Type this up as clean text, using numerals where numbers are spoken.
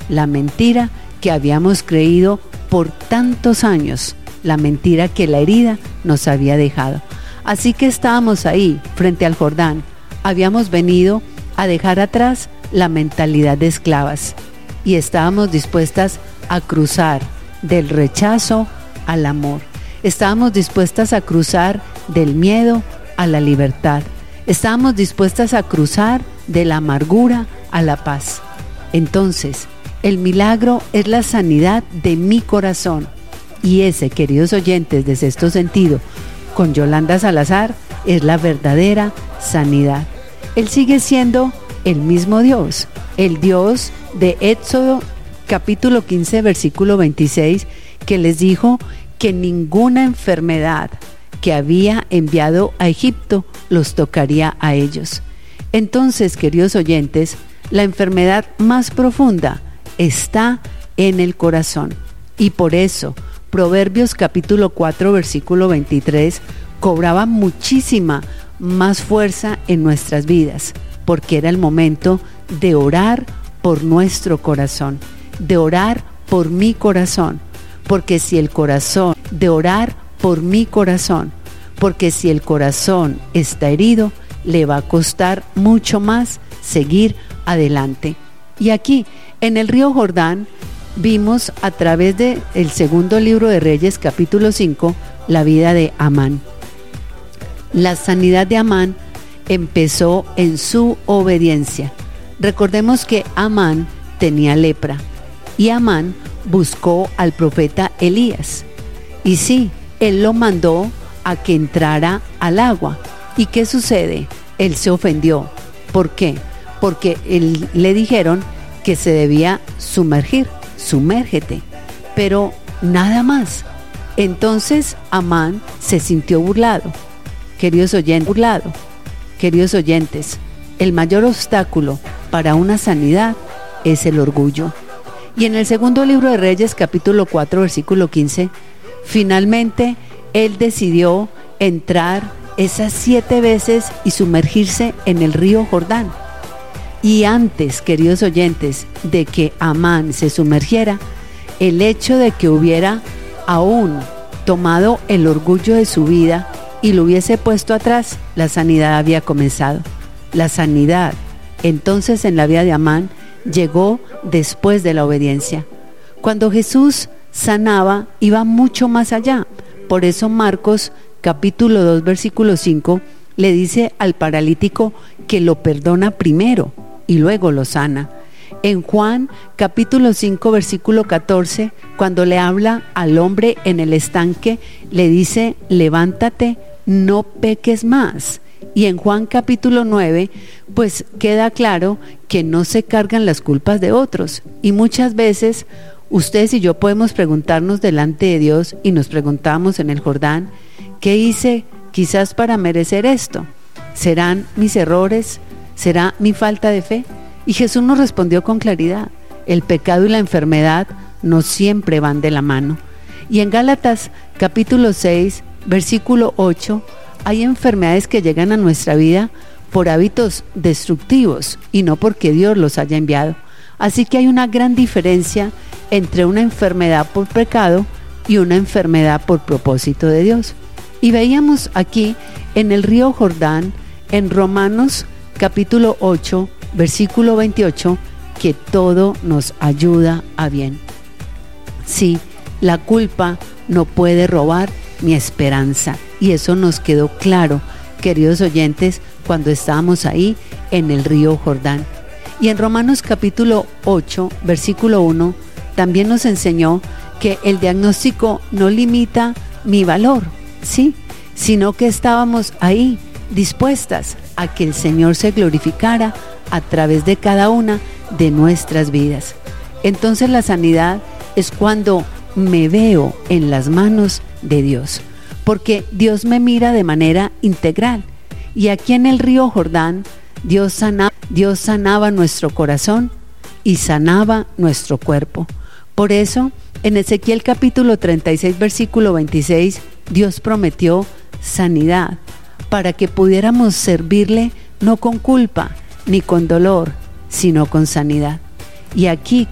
la mentira que habíamos creído por tantos años, la mentira que la herida nos había dejado. Así que estábamos ahí, frente al Jordán. Habíamos venido a dejar atrás la mentalidad de esclavas y estábamos dispuestas a cruzar del rechazo al amor. Estábamos dispuestas a cruzar del miedo a la libertad. Estábamos dispuestas a cruzar de la amargura a la paz. Entonces, el milagro es la sanidad de mi corazón. Y ese, queridos oyentes de Sexto Sentido, con Yolanda Salazar, es la verdadera sanidad. Él sigue siendo el mismo Dios, el Dios de Éxodo capítulo 15, versículo 26, que les dijo que ninguna enfermedad que había enviado a Egipto los tocaría a ellos. Entonces, queridos oyentes, la enfermedad más profunda está en el corazón. Y por eso, Proverbios capítulo 4, versículo 23, cobraba muchísima más fuerza en nuestras vidas, porque era el momento de orar por nuestro corazón, de orar por mi corazón, porque si el corazón, de orar por mi corazón, porque si el corazón está herido, le va a costar mucho más seguir adelante. Y aquí, en el río Jordán, vimos a través del segundo libro de Reyes, capítulo 5, la vida de Amán. La sanidad de Amán empezó en su obediencia. Recordemos que Amán tenía lepra y Amán buscó al profeta Elías. Y sí, él lo mandó a que entrara al agua. ¿Y qué sucede? Él se ofendió. ¿Por qué? Porque le dijeron que se debía sumergir. Sumérgete, pero nada más. Entonces Amán se sintió burlado. Queridos oyentes, el mayor obstáculo para una sanidad es el orgullo. Y en el segundo libro de Reyes, capítulo 4, versículo 15, finalmente él decidió entrar esas 7 veces y sumergirse en el río Jordán. Y antes, queridos oyentes, de que Amán se sumergiera, el hecho de que hubiera aún tomado el orgullo de su vida y lo hubiese puesto atrás, la sanidad había comenzado. La sanidad, entonces, en la vida de Amán, llegó después de la obediencia. Cuando Jesús sanaba, iba mucho más allá. Por eso Marcos, capítulo 2, versículo 5, le dice al paralítico que lo perdona primero y luego lo sana. En Juan capítulo 5 versículo 14, cuando le habla al hombre en el estanque, le dice: levántate, no peques más. Y en Juan capítulo 9, pues queda claro que no se cargan las culpas de otros. Y muchas veces ustedes y yo podemos preguntarnos delante de Dios, y nos preguntamos en el Jordán: ¿qué hice quizás para merecer esto? ¿Serán mis errores? ¿Será mi falta de fe? Y Jesús nos respondió con claridad: el pecado y la enfermedad no siempre van de la mano. Y en Gálatas capítulo 6, versículo 8, hay enfermedades que llegan a nuestra vida por hábitos destructivos y no porque Dios los haya enviado. Así que hay una gran diferencia entre una enfermedad por pecado y una enfermedad por propósito de Dios. Y veíamos aquí en el río Jordán, en Romanos capítulo 8, versículo 28, que todo nos ayuda a bien. Sí, la culpa no puede robar mi esperanza, y eso nos quedó claro, queridos oyentes, cuando estábamos ahí en el río Jordán. Y en Romanos capítulo 8, versículo 1, también nos enseñó que el diagnóstico no limita mi valor, sí, sino que estábamos ahí dispuestas a que el Señor se glorificara a través de cada una de nuestras vidas. Entonces la sanidad es cuando me veo en las manos de Dios, porque Dios me mira de manera integral. Y aquí en el río Jordán, Dios sanaba nuestro corazón y sanaba nuestro cuerpo. Por eso, en Ezequiel capítulo 36, versículo 26, Dios prometió sanidad para que pudiéramos servirle no con culpa ni con dolor, sino con sanidad. Y aquí,